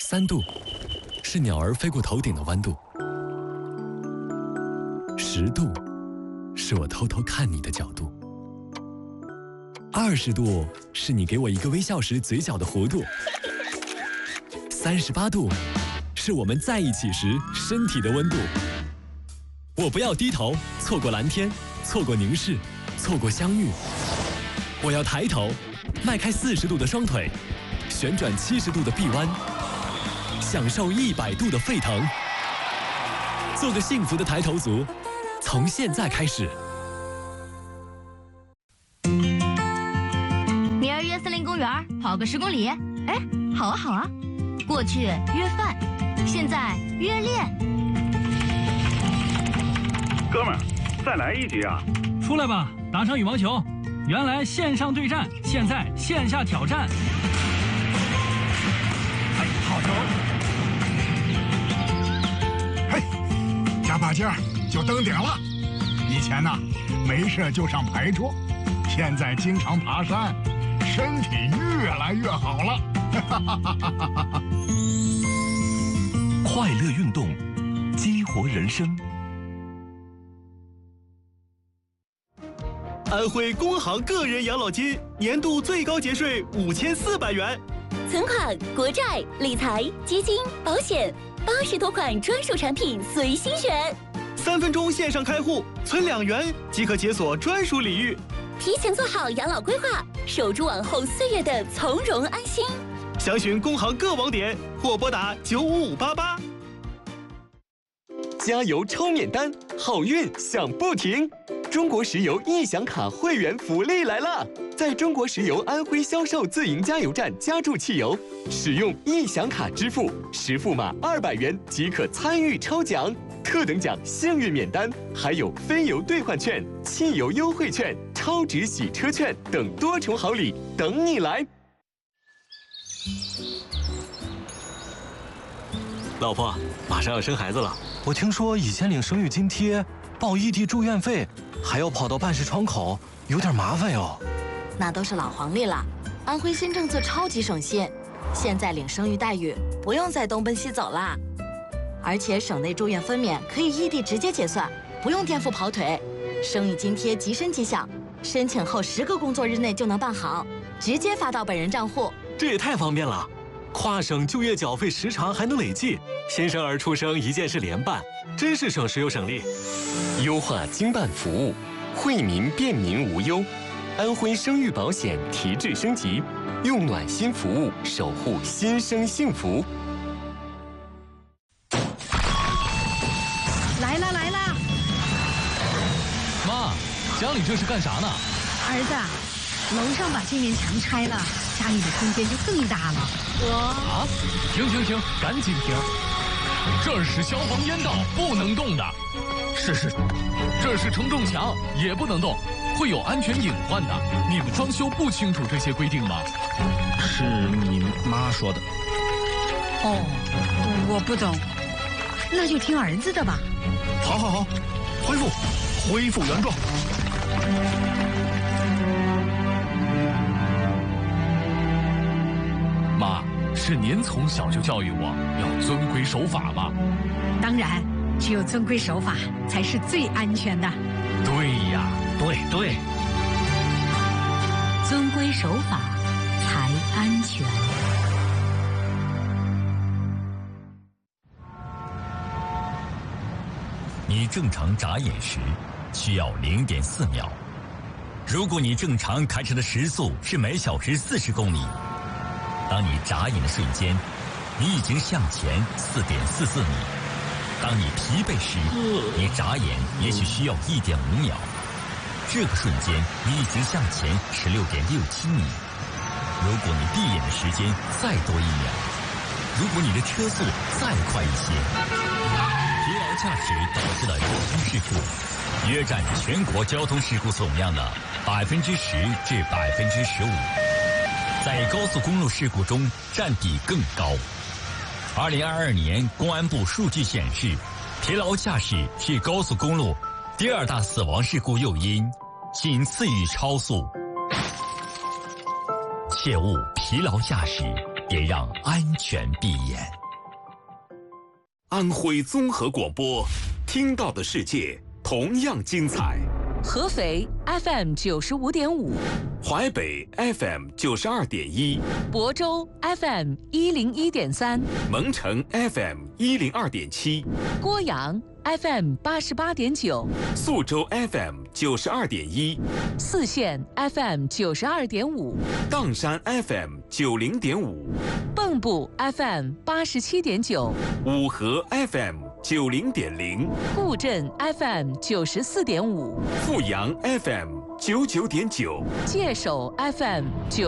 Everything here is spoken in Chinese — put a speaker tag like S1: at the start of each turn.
S1: 3度是鸟儿飞过头顶的弯度，10度是我偷偷看你的角度，20度是你给我一个微笑时嘴角的弧度，38度是我们在一起时身体的温度。我不要低头，错过蓝天，错过凝视，错过相遇。我要抬头，迈开40度的双腿，旋转70度的臂弯，享受100度的沸腾。做个幸福的抬头族，从现在开始。
S2: 明儿约森林公园跑个10公里，哎，好啊好啊。过去约饭，现在约练。
S3: 哥们儿，再来一局啊！
S4: 出来吧，打场羽毛球。原来线上对战，现在线下挑战。
S3: 哎，好球！
S5: 嘿，加把劲儿就登顶了。以前呢，没事就上牌桌，现在经常爬山，身体越来越好了。
S6: 快乐运动，激活人生。
S7: 安徽工行个人养老金年度最高节税5400元，
S8: 存款、国债、理财、基金、保险，80多款专属产品随心选。
S7: 3分钟线上开户，存2元即可解锁专属礼遇。
S8: 提前做好养老规划，守住往后岁月的从容安心。
S7: 详询工行各网点或拨打95588。
S6: 加油抽免单，好运享不停！中国石油易享卡会员福利来了！在中国石油安徽销售自营加油站加注汽油，使用易享卡支付，实付码200元即可参与抽奖，特等奖幸运免单，还有非油兑换券、汽油优惠券、超值洗车券等多重好礼等你来！
S9: 老婆，马上要生孩子了，我听说以前领生育津贴、报异地住院费，还要跑到办事窗口，有点麻烦哟。
S2: 那都是老黄历了，安徽新政策超级省心，现在领生育待遇不用再东奔西走啦，而且省内住院分娩可以异地直接结算，不用颠覆跑腿。生育津贴即申即享，申请后10个工作日内就能办好，直接发到本人账户。
S9: 这也太方便了。跨省就业缴费时长还能累计，新生儿出生一件事联办，真是省时又省力。
S6: 优化经办服务，惠民便民无忧。安徽生育保险提质升级，用暖心服务守护新生幸福。
S10: 来啦来啦！
S11: 妈，家里这是干啥呢？
S10: 儿子，楼上把这面墙拆了，家里的空间就更大了。
S11: 啊！停，赶紧停！这是消防烟道，不能动的。是，这是承重墙，也不能动，会有安全隐患的。你们装修不清楚这些规定吗？
S4: 是你妈说的。
S10: 哦，我不懂，那就听儿子的吧。
S5: 好，恢复原状。
S11: 妈，是您从小就教育我要遵规守法吗？
S10: 当然，只有遵规守法才是最安全的。
S11: 对呀，对，
S10: 遵规守法才安全。
S12: 你正常眨眼时需要0.4秒，如果你正常开车的时速是每小时40公里。当你眨眼的瞬间，你已经向前4.44米。当你疲惫时，你眨眼也许需要1.5秒。这个瞬间，你已经向前16.67米。如果你闭眼的时间再多1秒，如果你的车速再快一些，疲劳驾驶导致的交通事故约占全国交通事故总量的10%至15%。在高速公路事故中占比更高。2022年公安部数据显示，疲劳驾驶是高速公路第2大死亡事故诱因，仅次于超速。切勿疲劳驾驶， 也让安全闭眼。
S13: 安徽综合广播，听到的世界同样精彩。
S14: 合肥 FM 95.5，
S13: 淮北 FM 92.1，
S14: 亳州 FM 101.3，
S13: 蒙城 FM 102.7，
S14: 郭阳 FM 88.9，
S13: 宿州 FM 92.1，
S14: 泗县 FM 92.5，
S13: 砀山 FM 90.5，
S14: 蚌埠 FM 87.9，
S13: 五河 FM 90.0，
S14: 固镇 FM 94.5，
S13: 阜阳 FM 99.9，
S14: 界首 FM 9。